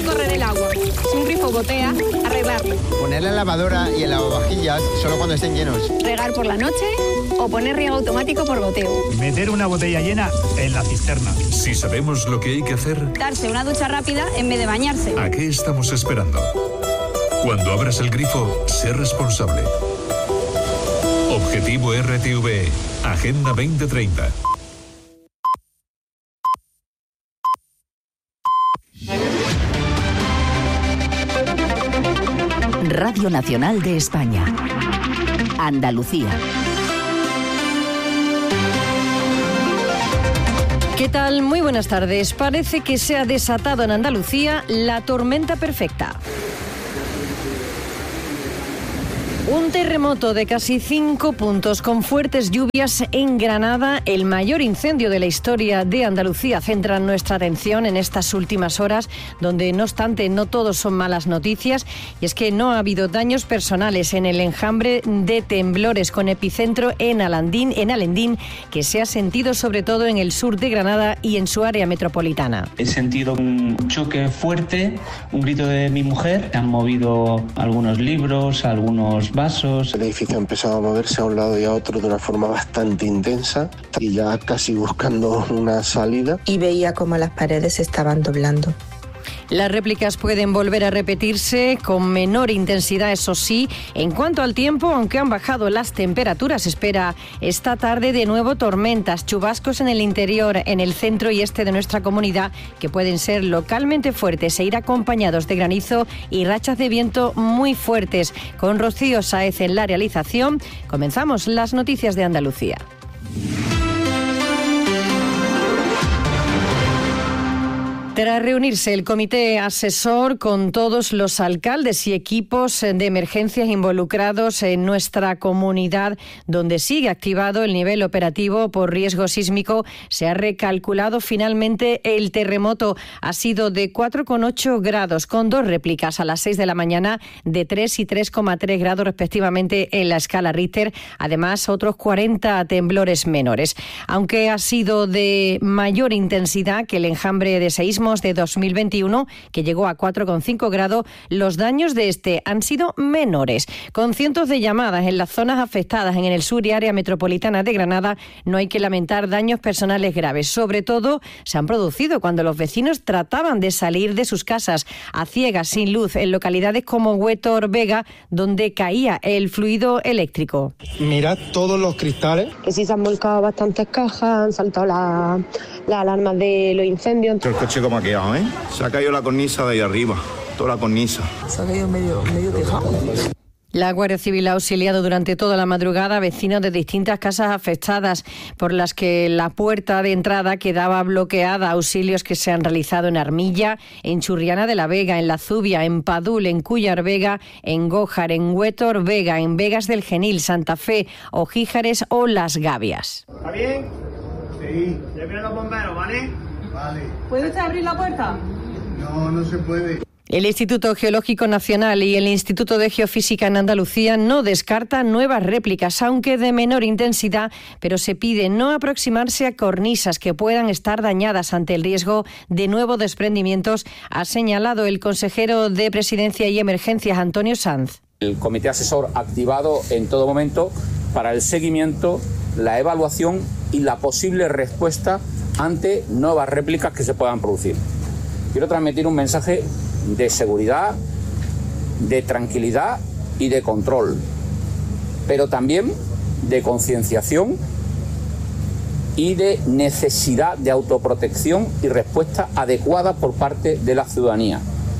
dejar correr el agua. Si un grifo gotea, arreglarlo. Poner la lavadora y el lavavajillas solo cuando estén llenos. Regar por la noche o poner riego automático por goteo. Meter una botella llena en la cisterna. Si sabemos lo que hay que hacer, Darse una ducha rápida en vez de bañarse. ¿a qué estamos esperando? Cuando abras el grifo, sé responsable. Objetivo RTV, Agenda 2030. Radio Nacional de España. Andalucía. ¿Qué tal? Muy buenas tardes. Parece que se ha desatado en Andalucía la tormenta perfecta. Un terremoto de casi 5 puntos con fuertes lluvias en Granada. El mayor incendio de la historia de Andalucía centra nuestra atención en estas últimas horas, donde no obstante no todos son malas noticias, y es que no ha habido daños personales en el enjambre de temblores con epicentro en Alendín, que se ha sentido sobre todo en el sur de Granada y en su área metropolitana. He sentido un choque fuerte, un grito de mi mujer. Han movido algunos libros, algunos vasos. El edificio ha empezado a moverse a un lado y a otro de una forma bastante intensa y ya casi buscando una salida. Y veía cómo las paredes se estaban doblando. Las réplicas pueden volver a repetirse con menor intensidad, eso sí. En cuanto al tiempo, aunque han bajado las temperaturas, espera esta tarde de nuevo tormentas, chubascos en el interior, en el centro y este de nuestra comunidad, que pueden ser localmente fuertes e ir acompañados de granizo y rachas de viento muy fuertes. Con Rocío Sáez en la realización, comenzamos las noticias de Andalucía. Tras reunirse el comité asesor con todos los alcaldes y equipos de emergencias involucrados en nuestra comunidad, donde sigue activado el nivel operativo por riesgo sísmico, se ha recalculado finalmente el terremoto. Ha sido de 4,8 grados, con 2 réplicas a las 6 de la mañana de 3 y 3,3 grados respectivamente en la escala Richter. Además, otros 40 temblores menores. Aunque ha sido de mayor intensidad que el enjambre de seísmos de 2021, que llegó a 4,5 grados, los daños de este han sido menores. Con cientos de llamadas en las zonas afectadas en el sur y área metropolitana de Granada, no hay que lamentar daños personales graves. Sobre todo, se han producido cuando los vecinos trataban de salir de sus casas a ciegas, sin luz, en localidades como Huétor, Vega, donde caía el fluido eléctrico. Mirad todos los cristales. Que sí se han volcado bastantes cajas, han saltado las alarmas de los incendios. El coche como ha quedado, ¿eh? Se ha caído la cornisa de ahí arriba, toda la cornisa. Se ha caído medio tejado. La Guardia Civil ha auxiliado durante toda la madrugada a vecinos de distintas casas afectadas por las que la puerta de entrada quedaba bloqueada. Auxilios que se han realizado en Armilla, en Churriana de la Vega, en La Zubia, en Padul, en Cúllar Vega, en Gójar, en Huétor Vega, en Vegas del Genil, Santa Fe, Ojíjares o Las Gavias. ¿Está bien? Sí. Ya vienen los bomberos, ¿vale? Vale. ¿Puede usted abrir la puerta? No se puede. El Instituto Geológico Nacional y el Instituto de Geofísica en Andalucía no descartan nuevas réplicas, aunque de menor intensidad, pero se pide no aproximarse a cornisas que puedan estar dañadas ante el riesgo de nuevos desprendimientos, ha señalado el consejero de Presidencia y Emergencias, Antonio Sanz. El comité asesor activado en todo momento para el seguimiento, la evaluación y la posible respuesta ante nuevas réplicas que se puedan producir. Quiero transmitir un mensaje de seguridad, de tranquilidad y de control, pero también de concienciación y de necesidad de autoprotección y respuesta adecuada por parte de la ciudadanía.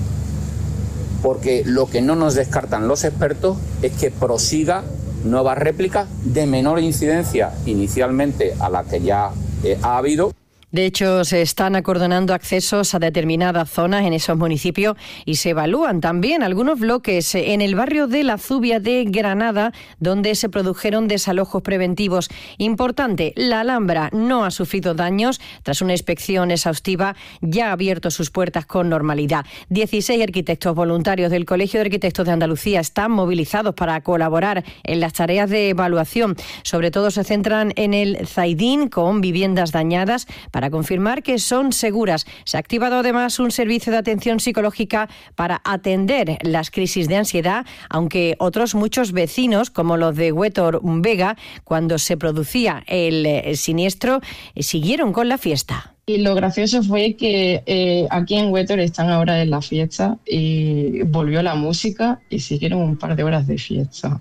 Porque lo que no nos descartan los expertos es que prosiga nuevas réplicas de menor incidencia inicialmente a la que ya ha habido. De hecho, se están acordonando accesos a determinadas zonas en esos municipios y se evalúan también algunos bloques en el barrio de La Zubia de Granada, donde se produjeron desalojos preventivos. Importante, la Alhambra no ha sufrido daños. Tras una inspección exhaustiva, ya ha abierto sus puertas con normalidad. 16 arquitectos voluntarios del Colegio de Arquitectos de Andalucía están movilizados para colaborar en las tareas de evaluación. Sobre todo se centran en el Zaidín, con viviendas dañadas, para confirmar que son seguras. Se ha activado además un servicio de atención psicológica para atender las crisis de ansiedad, aunque otros muchos vecinos, como los de Huétor Vega, cuando se producía el siniestro, siguieron con la fiesta. Y lo gracioso fue que aquí en Huétor están ahora en la fiesta y volvió la música y siguieron un par de horas de fiesta.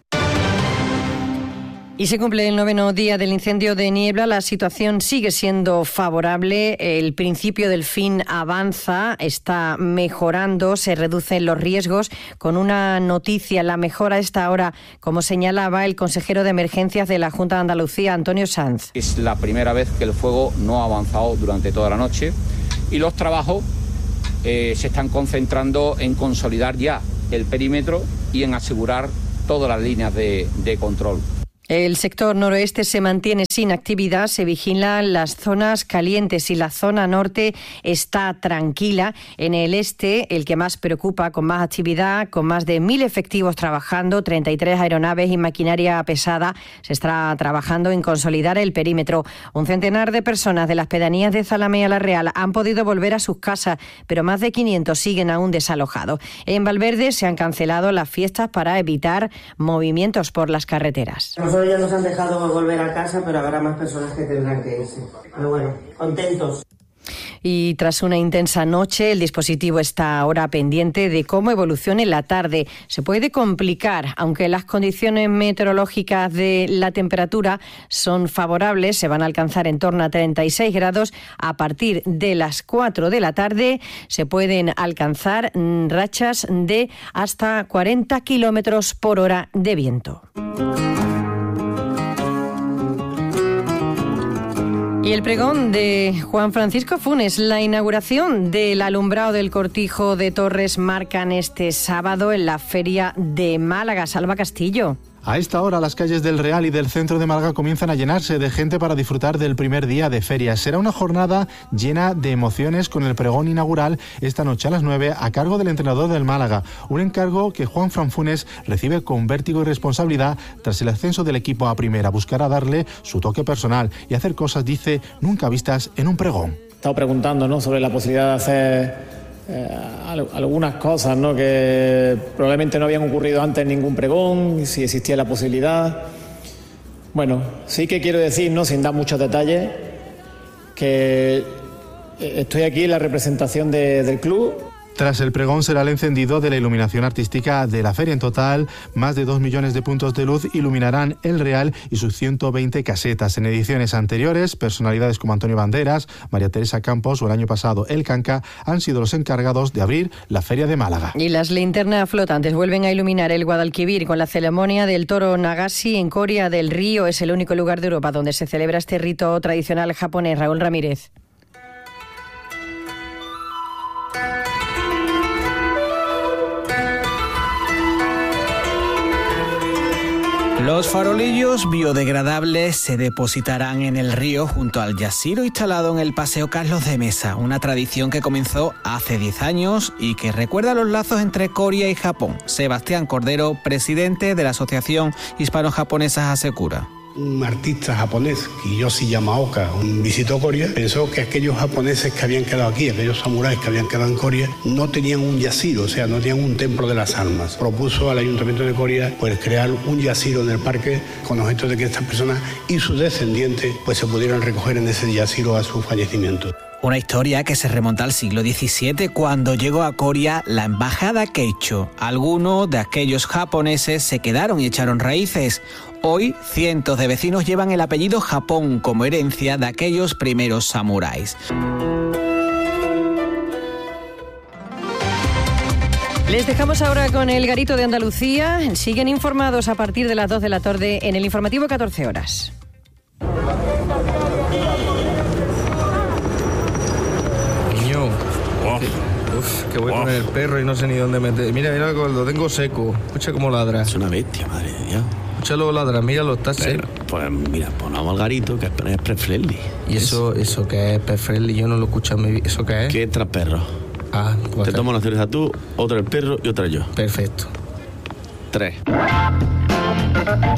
Y se cumple el 9º día del incendio de Niebla. La situación sigue siendo favorable. El principio del fin avanza, está mejorando, se reducen los riesgos. Con una noticia, la mejora a esta hora, como señalaba el consejero de Emergencias de la Junta de Andalucía, Antonio Sanz. Es la primera vez que el fuego no ha avanzado durante toda la noche y los trabajos se están concentrando en consolidar ya el perímetro y en asegurar todas las líneas de control. El sector noroeste se mantiene sin actividad, se vigilan las zonas calientes y la zona norte está tranquila. En el este, el que más preocupa, con más actividad, con más de 1.000 efectivos trabajando, 33 aeronaves y maquinaria pesada, se está trabajando en consolidar el perímetro. Un centenar de personas de las pedanías de Zalamea La Real han podido volver a sus casas, pero más de 500 siguen aún desalojados. En Valverde se han cancelado las fiestas para evitar movimientos por las carreteras. Nosotros ya nos han dejado volver a casa, pero habrá más personas que tendrán que irse. Pero bueno, contentos. Y tras una intensa noche, el dispositivo está ahora pendiente de cómo evolucione la tarde. Se puede complicar, aunque las condiciones meteorológicas de la temperatura son favorables, se van a alcanzar en torno a 36 grados. A partir de las 4 de la tarde se pueden alcanzar rachas de hasta 40 kilómetros por hora de viento. Y el pregón de Juan Francisco Funes, la inauguración del alumbrado del Cortijo de Torres marcan este sábado en la Feria de Málaga. Salva Castillo. A esta hora las calles del Real y del centro de Málaga comienzan a llenarse de gente para disfrutar del primer día de feria. Será una jornada llena de emociones con el pregón inaugural esta noche a las 9 a cargo del entrenador del Málaga. Un encargo que Juan Fran Funes recibe con vértigo y responsabilidad tras el ascenso del equipo a primera. Buscará darle su toque personal y hacer cosas, dice, nunca vistas en un pregón. He estado preguntando, ¿no?, sobre la posibilidad de hacer algunas cosas, ¿no?, que probablemente no habían ocurrido antes en ningún pregón, si existía la posibilidad. Bueno, sí que quiero decir, ¿no?, sin dar muchos detalles, que estoy aquí en la representación del club. Tras el pregón será el encendido de la iluminación artística de la feria. En total, más de 2 millones de puntos de luz iluminarán el Real y sus 120 casetas. En ediciones anteriores, personalidades como Antonio Banderas, María Teresa Campos o el año pasado El Canca han sido los encargados de abrir la Feria de Málaga. Y las linternas flotantes vuelven a iluminar el Guadalquivir con la ceremonia del toro Nagashi en Coria del Río. Es el único lugar de Europa donde se celebra este rito tradicional japonés. Raúl Ramírez. Los farolillos biodegradables se depositarán en el río junto al yaciro instalado en el Paseo Carlos de Mesa, una tradición que comenzó hace 10 años y que recuerda los lazos entre Corea y Japón. Sebastián Cordero, presidente de la Asociación Hispano-Japonesa Hasekura. Un artista japonés, Kiyoshi Yamaoka, visitó Corea, pensó que aquellos japoneses que habían quedado aquí, aquellos samuráis que habían quedado en Corea, no tenían un yashiro, o sea, no tenían un templo de las almas. Propuso al Ayuntamiento de Corea pues crear un yashiro en el parque con objeto de que estas personas y sus descendientes pues se pudieran recoger en ese yashiro a su fallecimiento. Una historia que se remonta al siglo XVII, cuando llegó a Corea la embajada Keicho. Algunos de aquellos japoneses se quedaron y echaron raíces. Hoy, cientos de vecinos llevan el apellido Japón como herencia de aquellos primeros samuráis. Les dejamos ahora con el Garito de Andalucía. Siguen informados a partir de las 2 de la tarde en el informativo 14 horas. Que voy con el perro y no sé ni dónde meter. Mira, lo tengo seco. Escucha cómo ladra. Es una bestia, madre de Dios. Escúchalo ladra, míralo, está seco. Pues mira, ponamos al Garito, que es pet friendly. ¿Y eso que es pet friendly? Yo no lo escucho en mi vida. ¿Eso qué es? Que entra perro. Ah, pues te tomo una cerveza tú, otra el perro y otra yo. Perfecto. 3.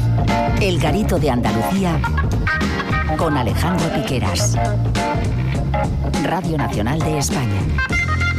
El Garito de Andalucía con Alejandro Piqueras. Radio Nacional de España.